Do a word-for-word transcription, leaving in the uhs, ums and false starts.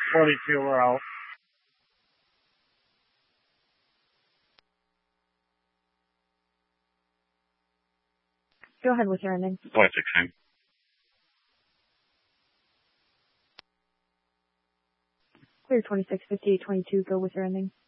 forty-two, we're out. Go ahead with your ending. Point sixteen. Clear twenty-six fifty-eight twenty-two. Go with your ending.